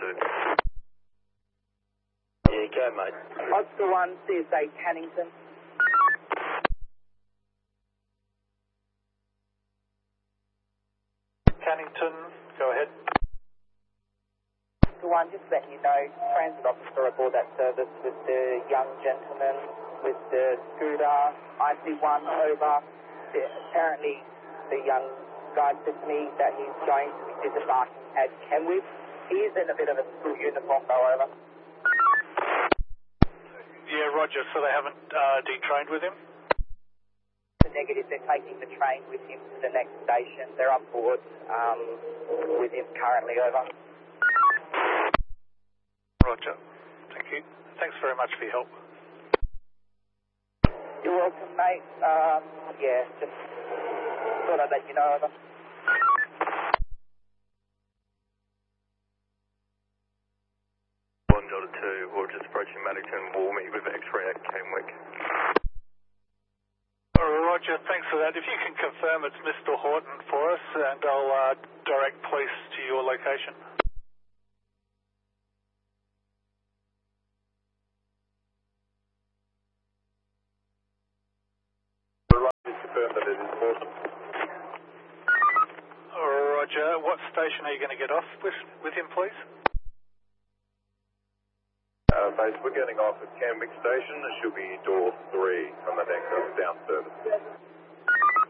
Yeah, go, mate. Oscar 1, CSA Cannington. Cannington, go ahead. Oscar 1, just letting you know, transit officer aboard that service with the young gentleman with the scooter. IC1 over. Apparently, the young guy said to me that he's going to be disembarking at Kenwick. He is in a bit of a school uniform, though, over. Yeah, roger. So they haven't detrained with him? The negative, they're taking the train with him to the next station. They're on board with him currently, over. Roger. Thank you. Thanks very much for your help. You're welcome, mate. Yeah, just thought I'd let you know, over. Delta 2, we're just approaching Maddington. We'll meet with X-ray at Kenwick. Roger, thanks for that. If you can confirm it's Mr. Horton for us, and I'll direct police to your location. Confirm that it is Horton. Roger. What station are you going to get off with him, please? Base, we're getting off at Kenwick Station. It should be door 3 on the next down service.